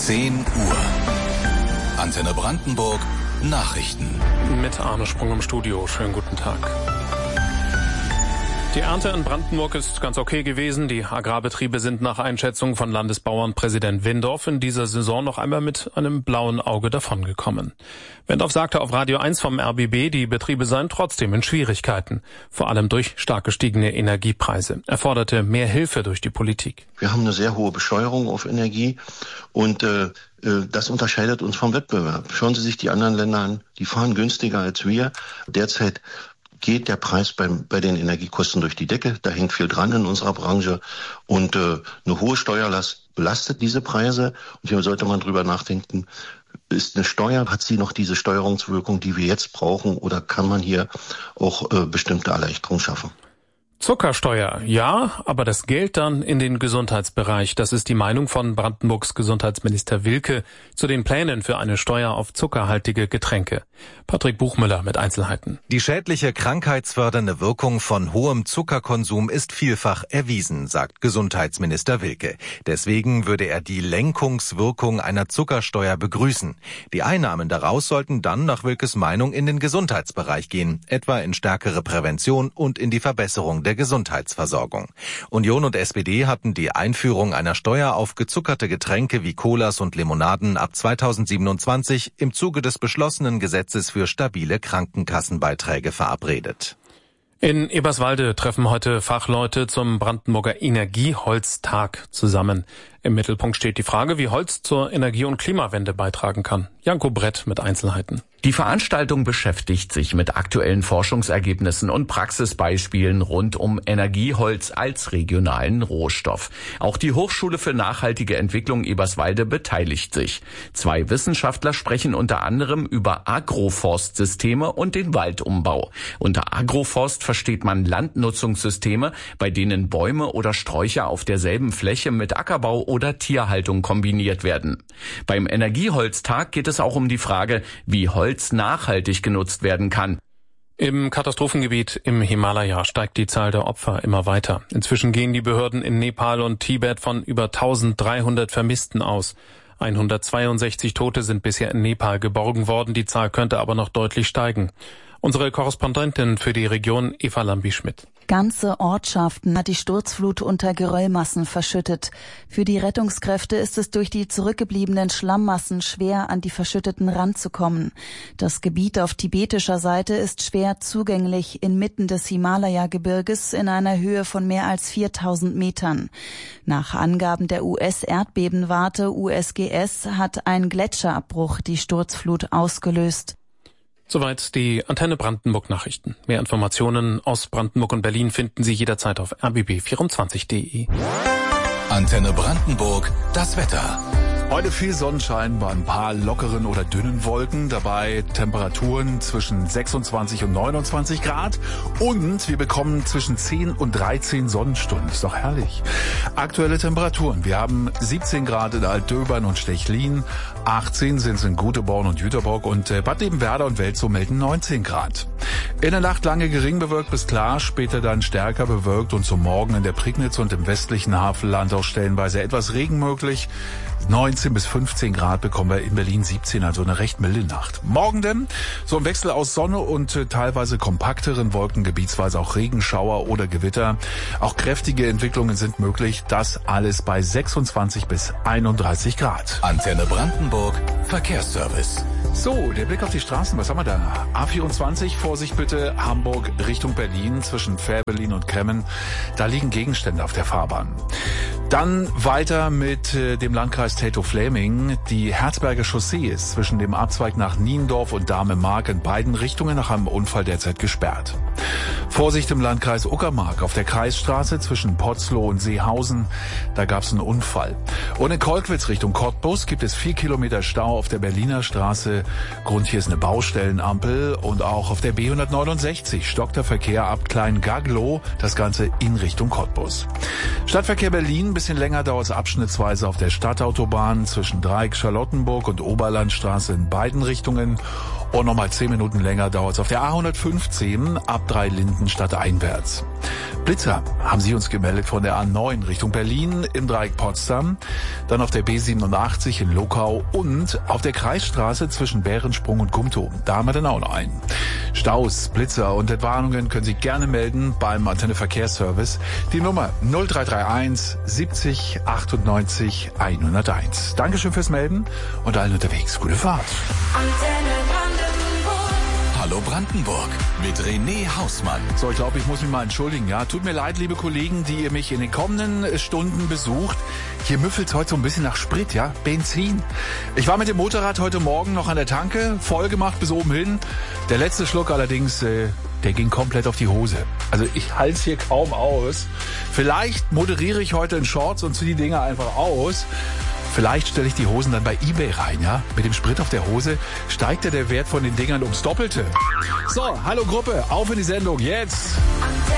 10 Uhr. Antenne Brandenburg Nachrichten. Mit Arne Sprung im Studio. Schönen guten Tag. Die Ernte in Brandenburg ist ganz okay gewesen. Die Agrarbetriebe sind nach Einschätzung von Landesbauernpräsident Windorf in dieser Saison noch einmal mit einem blauen Auge davongekommen. Windorf sagte auf Radio 1 vom RBB, die Betriebe seien trotzdem in Schwierigkeiten, vor allem durch stark gestiegene Energiepreise. Er forderte mehr Hilfe durch die Politik. Wir haben eine sehr hohe Besteuerung auf Energie und das unterscheidet uns vom Wettbewerb. Schauen Sie sich die anderen Länder an, die fahren günstiger als wir. Derzeit geht der Preis bei den Energiekosten durch die Decke. Da hängt viel dran in unserer Branche. Und eine hohe Steuerlast belastet diese Preise. Und hier sollte man drüber nachdenken, ist eine Steuer, hat sie noch diese Steuerungswirkung, die wir jetzt brauchen? Oder kann man hier auch bestimmte Erleichterungen schaffen? Zuckersteuer, ja, aber das Geld dann in den Gesundheitsbereich. Das ist die Meinung von Brandenburgs Gesundheitsminister Wilke zu den Plänen für eine Steuer auf zuckerhaltige Getränke. Patrick Buchmüller mit Einzelheiten. Die schädliche krankheitsfördernde Wirkung von hohem Zuckerkonsum ist vielfach erwiesen, sagt Gesundheitsminister Wilke. Deswegen würde er die Lenkungswirkung einer Zuckersteuer begrüßen. Die Einnahmen daraus sollten dann nach Wilkes Meinung in den Gesundheitsbereich gehen, etwa in stärkere Prävention und in die Verbesserung der Gesundheitsversorgung. Union und SPD hatten die Einführung einer Steuer auf gezuckerte Getränke wie Colas und Limonaden ab 2027 im Zuge des beschlossenen Gesetzes für stabile Krankenkassenbeiträge verabredet. In Eberswalde treffen heute Fachleute zum Brandenburger Energieholztag zusammen. Im Mittelpunkt steht die Frage, wie Holz zur Energie- und Klimawende beitragen kann. Janko Brett mit Einzelheiten. Die Veranstaltung beschäftigt sich mit aktuellen Forschungsergebnissen und Praxisbeispielen rund um Energieholz als regionalen Rohstoff. Auch die Hochschule für nachhaltige Entwicklung Eberswalde beteiligt sich. 2 Wissenschaftler sprechen unter anderem über Agroforstsysteme und den Waldumbau. Unter Agroforst versteht man Landnutzungssysteme, bei denen Bäume oder Sträucher auf derselben Fläche mit Ackerbau oder Tierhaltung kombiniert werden. Beim Energieholztag geht es auch um die Frage, wie Holz nachhaltig genutzt werden kann. Im Katastrophengebiet im Himalaya steigt die Zahl der Opfer immer weiter. Inzwischen gehen die Behörden in Nepal und Tibet von über 1300 Vermissten aus. 162 Tote sind bisher in Nepal geborgen worden, die Zahl könnte aber noch deutlich steigen. Unsere Korrespondentin für die Region Eva Lambi-Schmidt. Ganze Ortschaften hat die Sturzflut unter Geröllmassen verschüttet. Für die Rettungskräfte ist es durch die zurückgebliebenen Schlammmassen schwer, an die Verschütteten ranzukommen. Das Gebiet auf tibetischer Seite ist schwer zugänglich inmitten des Himalaya-Gebirges in einer Höhe von mehr als 4000 Metern. Nach Angaben der US-Erdbebenwarte USGS hat ein Gletscherabbruch die Sturzflut ausgelöst. Soweit die Antenne Brandenburg Nachrichten. Mehr Informationen aus Brandenburg und Berlin finden Sie jederzeit auf rbb24.de. Antenne Brandenburg, das Wetter. Heute viel Sonnenschein bei ein paar lockeren oder dünnen Wolken, dabei Temperaturen zwischen 26 und 29 Grad und wir bekommen zwischen 10 und 13 Sonnenstunden. Ist doch herrlich. Aktuelle Temperaturen. Wir haben 17 Grad in Altdöbern und Stechlin, 18 sind es in Göteborg und Jüterbock und Bad Liebenwerda und Welzow melden 19 Grad. In der Nacht lange gering bewölkt bis klar, später dann stärker bewölkt und zum Morgen in der Prignitz und im westlichen Havelland auch stellenweise etwas Regen möglich. 19 bis 15 Grad bekommen wir in Berlin 17, also eine recht milde Nacht. Morgen denn so ein Wechsel aus Sonne und teilweise kompakteren Wolken, gebietsweise auch Regenschauer oder Gewitter. Auch kräftige Entwicklungen sind möglich. Das alles bei 26 bis 31 Grad. Antenne Brandenburg, Verkehrsservice. So, der Blick auf die Straßen, was haben wir da? A24, Vorsicht bitte, Hamburg Richtung Berlin, zwischen Fährberlin und Kremmen. Da liegen Gegenstände auf der Fahrbahn. Dann weiter mit dem Landkreis Teltow-Fläming. Die Herzberger Chaussee ist zwischen dem Abzweig nach Niendorf und Dahme-Mark in beiden Richtungen nach einem Unfall derzeit gesperrt. Vorsicht im Landkreis Uckermark auf der Kreisstraße zwischen Potzloh und Seehausen. Da gab es einen Unfall. Und in Kolkwitz Richtung Cottbus gibt es 4 Kilometer Stau auf der Berliner Straße. Grund hier ist eine Baustellenampel und auch auf der B169 stockt der Verkehr ab Klein-Gaglow, das Ganze in Richtung Cottbus. Stadtverkehr Berlin, bisschen länger dauert es abschnittsweise auf der Stadtautobahn zwischen Dreieck Charlottenburg und Oberlandstraße in beiden Richtungen. Und nochmal 10 Minuten länger dauert es auf der A115 ab Dreilinden stadteinwärts. Blitzer haben Sie uns gemeldet von der A9 Richtung Berlin im Dreieck Potsdam, dann auf der B87 in Lokau und auf der Kreisstraße zwischen Bärensprung und Gumtow. Da haben wir dann auch noch einen. Staus, Blitzer und Entwarnungen können Sie gerne melden beim Antenne Verkehrsservice. Die Nummer 0331 70 98 101. Dankeschön fürs Melden und allen unterwegs. Gute Fahrt. Hallo Brandenburg mit René Hausmann. So, ich glaube, ich muss mich mal entschuldigen. Ja, tut mir leid, liebe Kollegen, die ihr mich in den kommenden Stunden besucht. Hier müffelt's heute so ein bisschen nach Sprit, ja, Benzin. Ich war mit dem Motorrad heute Morgen noch an der Tanke, voll gemacht bis oben hin. Der letzte Schluck allerdings, der ging komplett auf die Hose. Also ich halte es hier kaum aus. Vielleicht moderiere ich heute in Shorts und ziehe die Dinger einfach aus. Vielleicht stelle ich die Hosen dann bei eBay rein, ja? Mit dem Sprit auf der Hose steigt ja der Wert von den Dingern ums Doppelte. So, hallo Gruppe, auf in die Sendung, jetzt!